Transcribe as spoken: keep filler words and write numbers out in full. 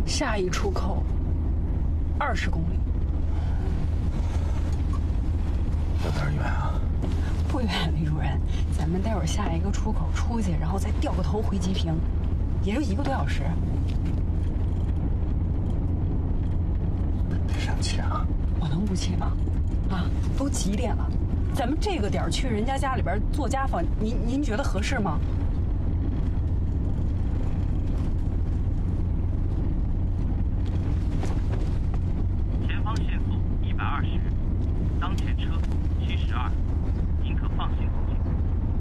下一出口二十公里。 有点远啊。 不远，李主任，咱们待会儿下一个出口出去，然后再掉个头回吉平，也就一个多小时。 别生气啊！ 我能不气吗？啊，都几点了？咱们这个点儿去人家家里边做家访，您您觉得合适吗？